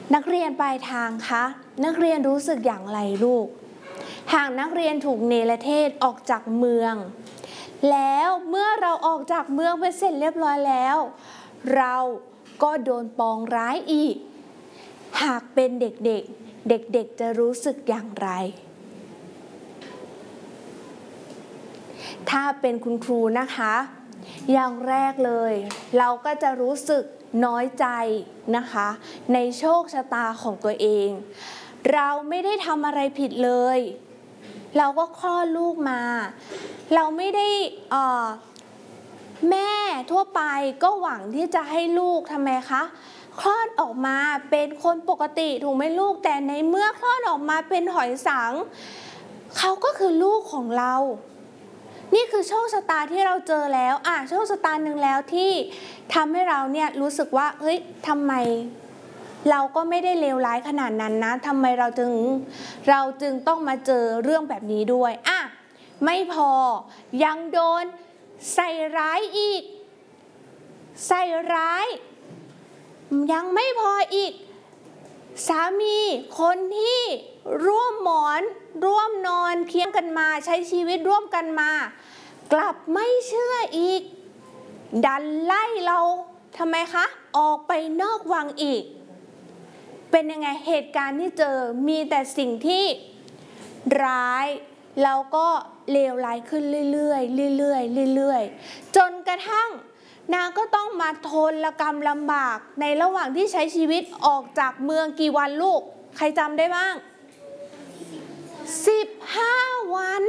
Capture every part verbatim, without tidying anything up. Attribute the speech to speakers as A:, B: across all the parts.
A: นักเรียนปลายทางคะนักเรียนรู้สึกอย่างไรลูกหากนักเรียนถูกเนรเทศออกจากเมืองแล้วเมื่อเราออกจากเมืองไปเสร็จเรียบร้อยแล้วเราก็โดนปองร้ายอีกหากเป็นเด็กๆเด็กๆจะรู้สึกอย่างไรถ้าเป็นคุณครูนะคะอย่างแรกเลยเราก็จะรู้สึกน้อยใจนะคะในโชคชะตาของตัวเองเราไม่ได้ทำอะไรผิดเลยเราก็คลอดลูกมาเราไม่ได้เอ่อแม่ทั่วไปก็หวังที่จะให้ลูกทำไมคะคลอดออกมาเป็นคนปกติถูกไหมลูกแต่ในเมื่อคลอดออกมาเป็นหอยสังเขาก็คือลูกของเรานี่คือโชคชะตาที่เราเจอแล้วอ่ะโชคชะตาหนึ่งแล้วที่ทำให้เราเนี่ยรู้สึกว่าเฮ้ยทำไมเราก็ไม่ได้เลวร้ายขนาดนั้นนะทำไมเราจึงเราจึงต้องมาเจอเรื่องแบบนี้ด้วยอ่ะไม่พอยังโดนใส่ร้ายอีกใส่ร้ายยังไม่พออีกสามีคนที่ร่วมหมอนร่วมนอนเคียงกันมาใช้ชีวิตร่วมกันมากลับไม่เชื่ออีกดันไล่เราทำไมคะออกไปนอกวังอีกเป็นยังไงเหตุการณ์ที่เจอมีแต่สิ่งที่ร้ายแล้วก็เลวร้ายขึ้นเรื่อยๆเรื่อยๆเรื่อยๆจนกระทั่งนางก็ต้องมาทนละกรรมลำบากในระหว่างที่ใช้ชีวิตออกจากเมืองกี่วันลูกใครจำได้บ้างสิบห้าวัน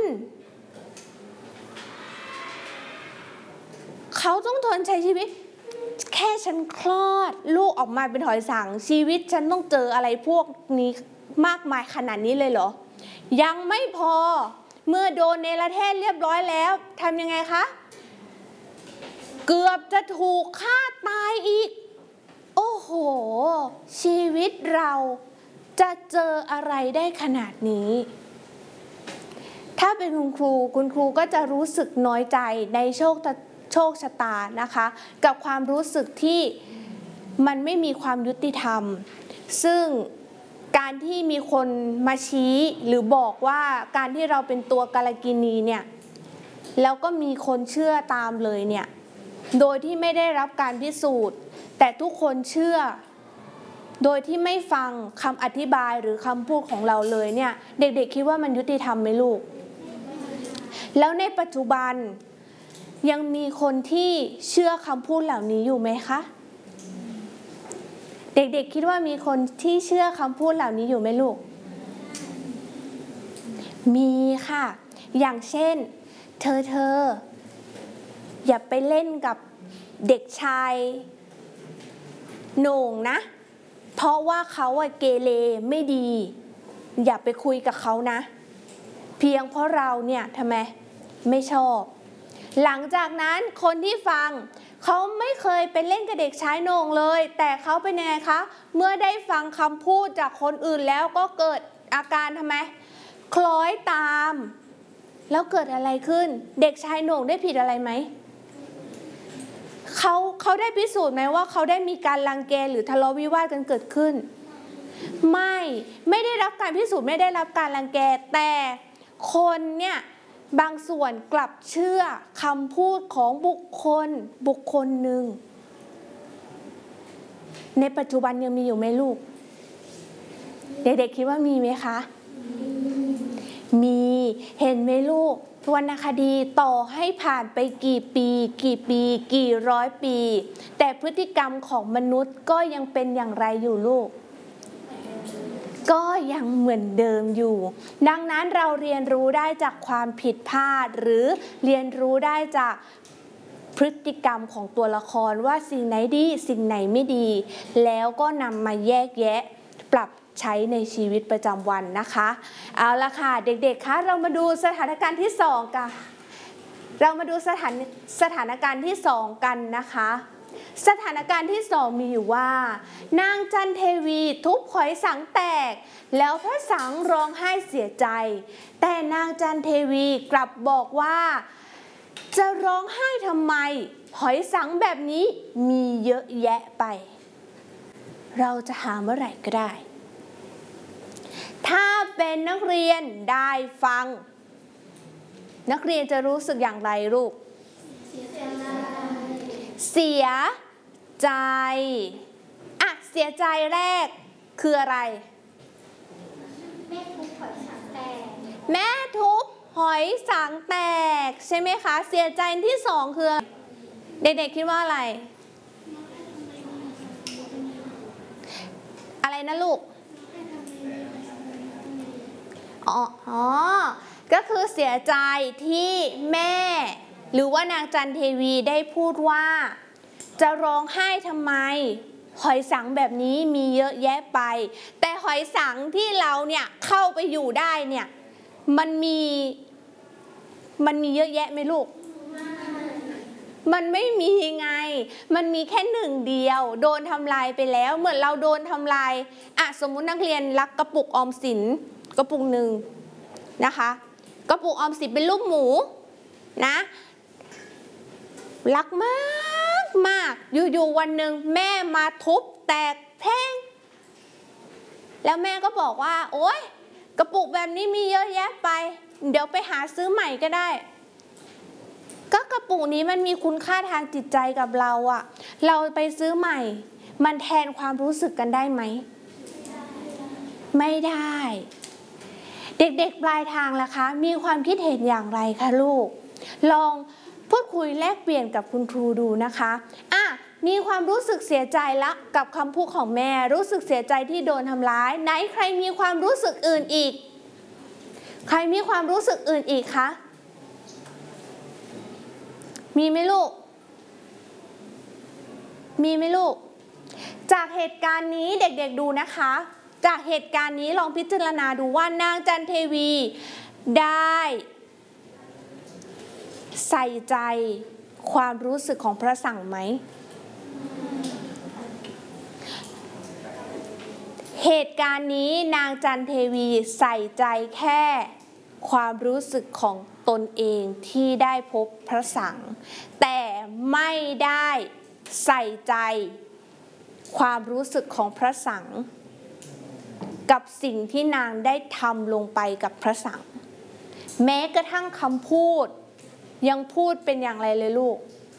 A: เขาต้องทนใช้ชีวิตแค่ฉันคลอดลูกออกมาเป็นหอยสังชีวิตฉันต้องเจออะไรพวกนี้มากมายขนาดนี้เลยเหรอยังไม่พอเมื่อโดนเนรเทศเรียบร้อยแล้วทำยังไงคะเกือบจะถูกฆ่าตายอีกโอ้โหชีวิตเราจะเจออะไรได้ขนาดนี้ถ้าเป็นคุณครูคุณครูก็จะรู้สึกน้อยใจในโชคโชคชะตานะคะกับความรู้สึกที่มันไม่มีความยุติธรรมซึ่งการที่มีคนมาชี้หรือบอกว่าการที่เราเป็นตัวกาลกิณีเนี่ยแล้วก็มีคนเชื่อตามเลยเนี่ยโดยที่ไม่ได้รับการพิสูจน์แต่ทุกคนเชื่อโดยที่ไม่ฟังคำอธิบายหรือคำพูดของเราเลยเนี่ยเด็กๆคิดว่ามันยุติธรรมไหมลูกแล้วในปัจจุบันยังมีคนที่เชื่อคำพูดเหล่านี้อยู่ไหมคะเด็กๆคิดว่ามีคนที่เชื่อคำพูดเหล่านี้อยู่ไหมลูกมีค่ะอย่างเช่นเธอเธออย่าไปเล่นกับเด็กชายโหน่งนะเพราะว่าเขาอะเกเรไม่ดีอย่าไปคุยกับเขานะเพียงเพราะเราเนี่ยทำไมไม่ชอบหลังจากนั้นคนที่ฟังเขาไม่เคยไปเล่นกับเด็กชายโหน่งเลยแต่เขาเป็นยังไงคะเมื่อได้ฟังคำพูดจากคนอื่นแล้วก็เกิดอาการทำไมคล้อยตามแล้วเกิดอะไรขึ้นเด็กชายโหน่งได้ผิดอะไรไหมเขาเขาได้พิสูจน์ไหมว่าเขาได้มีการรังแกหรือทะเลาะวิวาทกันเกิดขึ้นไม่ไม่ได้รับการพิสูจน์ไม่ได้รับการรังแกแต่คนเนี่ยบางส่วนกลับเชื่อคำพูดของบุคคลบุคคลหนึ่งในปัจจุบันยังมีอยู่ไหมลูกเด็กๆคิดว่ามีไหมคะมีเห็นไหมลูกวรรณคดีต่อให้ผ่านไปกี่ปีกี่ปีกี่ร้อยปีแต่พฤติกรรมของมนุษย์ก็ยังเป็นอย่างไรอยู่ลูกก็ยังเหมือนเดิมอยู่ดังนั้นเราเรียนรู้ได้จากความผิดพลาดหรือเรียนรู้ได้จากพฤติกรรมของตัวละครว่าสิ่งไหนดีสิ่งไหนไม่ดีแล้วก็นำมาแยกแยะปรับใช้ในชีวิตประจำวันนะคะเอาละค่ะเด็กๆคะเรามาดูสถานการณ์ที่สองกันเรามาดูสถานสถานการณ์ที่สองกันนะคะสถานการณ์ที่สองมีอยู่ว่านางจันเทวีทุบหอยสังแตกแล้วพระสังร้องไห้เสียใจแต่นางจันเทวีกลับบอกว่าจะร้องไห้ทำไมหอยสังแบบนี้มีเยอะแยะไปเราจะหาเมื่อไหร่ก็ได้ถ้าเป็นนักเรียนได้ฟังนักเรียนจะรู้สึกอย่างไรลูกเสียใจอ่ะเสียใจแรกคืออะไรแม่ทุบหอยสังแตกแม่ทุบหอยสังแตกใช่ไหมคะเสียใจที่สองคือเด็กๆคิดว่าอะไรอะไรนะลูกอ๋ออ๋อก็คือเสียใจที่แม่หรือว่านางจันเทวีได้พูดว่าจะร้องไห้ทำไมหอยสังแบบนี้มีเยอะแยะไปแต่หอยสังที่เราเนี่ยเข้าไปอยู่ได้เนี่ยมันมีมันมีเยอะแยะไหมลูกมันไม่มีไงมันมีแค่หนึ่งเดียวโดนทำลายไปแล้วเหมือนเราโดนทำลายอ่ะสมมุตินักเรียนรักกระปุกออมสินกระปุกหนึ่งนะคะกระปุกออมสินเป็นรูปหมูนะรักมากมากอยู่ๆวันหนึ่งแม่มาทุบแตกแท่งแล้วแม่ก็บอกว่าโอ๊ยกระปุกแบบนี้มีเยอะแยะไปเดี๋ยวไปหาซื้อใหม่ก็ได้ก็กระปุกนี้มันมีคุณค่าทางจิตใจกับเราอะเราไปซื้อใหม่มันแทนความรู้สึกกันได้ไหมไม่ได้เด็กๆปลายทางล่ะคะมีความคิดเห็นอย่างไรคะลูกลองพูดคุยแลกเปลี่ยนกับคุณครูดูนะคะอ่ะมีความรู้สึกเสียใจละกับคำพูดของแม่รู้สึกเสียใจที่โดนทำร้ายไหนใครมีความรู้สึกอื่นอีกใครมีความรู้สึกอื่นอีกคะมีไหมลูกมีไหมลูกจากเหตุการณ์นี้เด็กๆดูนะคะจากเหตุการณ์นี้ลองพิจารณาดูว่านางจันเทวีได้ใส่ใจความรู้สึกของพระสังไหมเหตุการณ์นี้นางจันเทวีใส่ใจแค่ความรู้สึกของตนเองที่ได้พบพระสังแต่ไม่ได้ใส่ใจความรู้สึกของพระสังกับสิ่งที่นางได้ทำลงไปกับพระสังแม้กระทั่งคำพูดยังพูดเป็นอย่างไรเลยลูก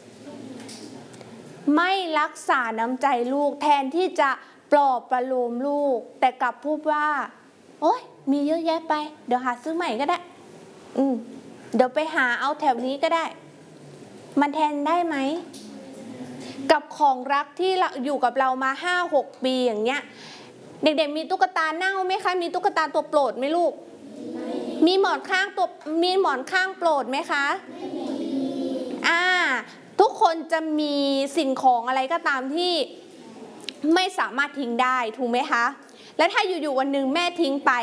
A: ไม่รักษาน้ำใจลูกแทนที่จะปลอบประโลมลูกแต่กลับพูดว่าโอ๊ยมีเยอะแยะไปเดี๋ยวหาซื้อใหม่ก็ได้อืมเดี๋ยวไปหาเอาแถวนี้ก็ได้มันแทนได้ไหมกับของรักที่อยู่กับเรามา ห้าหก ปีอย่างเงี้ยเด็กๆมีตุ๊กตาเน่าไหมคะมีตุ๊กตาตัวโปรดไหมลูกมีหมอนข้างตัวมีหมอนข้างโปรดไหมคะอ่าทุกคนจะมีสิ่งของอะไรก็ตามที่ไม่สามารถทิ้งได้ถูกไหมคะและถ้าอยู่ๆวันหนึ่งแม่ทิ้งไป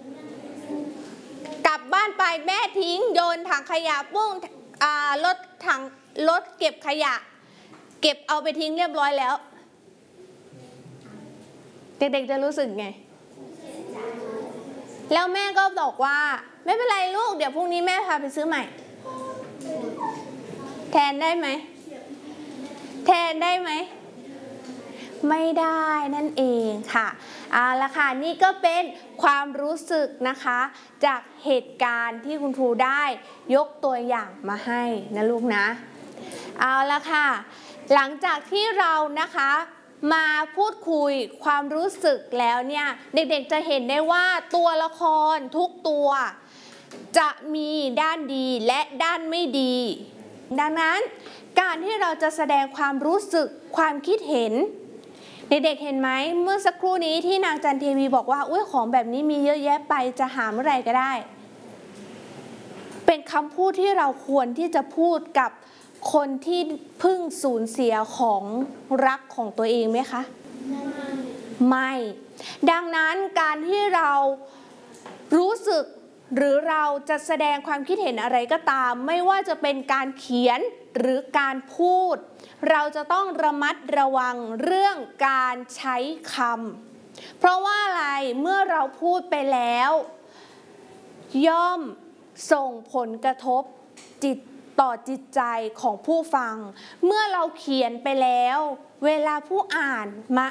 A: กลับบ้านไปแม่ทิ้งโยนถังขยะปุ้งอ่ารถถังรถเก็บขยะเก็บเอาไปทิ้งเรียบร้อยแล้วเด็กๆจะรู้สึกไงแล้วแม่ก็บอกว่าไม่เป็นไรลูกเดี๋ยวพรุ่งนี้แม่พาไปซื้อใหม่แทนได้ไหมแทนได้ไหมไม่ได้นั่นเองค่ะเอาละค่ะนี่ก็เป็นความรู้สึกนะคะจากเหตุการณ์ที่คุณครูได้ยกตัวอย่างมาให้นะลูกนะเอาละค่ะหลังจากที่เรานะคะมาพูดคุยความรู้สึกแล้วเนี่ยเด็กๆจะเห็นได้ว่าตัวละครทุกตัวจะมีด้านดีและด้านไม่ดีดังนั้นการที่เราจะแสดงความรู้สึกความคิดเห็นเด็กๆเห็นไหมเมื่อสักครู่นี้ที่นางจันเทวีบอกว่าอุ้ยของแบบนี้มีเยอะแยะไปจะหาเมื่อไหร่ก็ได้เป็นคำพูดที่เราควรที่จะพูดกับคนที่เพิ่งสูญเสียของรักของตัวเองไหมคะไม่ดังนั้นการที่เรารู้สึกหรือเราจะแสดงความคิดเห็นอะไรก็ตามไม่ว่าจะเป็นการเขียนหรือการพูดเราจะต้องระมัดระวังเรื่องการใช้คำเพราะว่าอะไรเมื่อเราพูดไปแล้วย่อมส่งผลกระทบจิตต่อจิตใจของผู้ฟังเมื่อเราเขียนไปแล้วเวลาผู้อ่านมา